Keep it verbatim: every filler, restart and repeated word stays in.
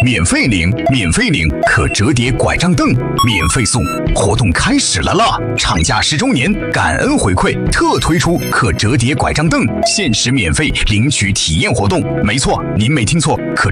免费领，免费领可折叠拐杖凳，免费送，活动开始了啦！厂家十周年感恩回馈，特推出可折叠拐杖凳，限时免费领取体验活动。没错，您没听错，可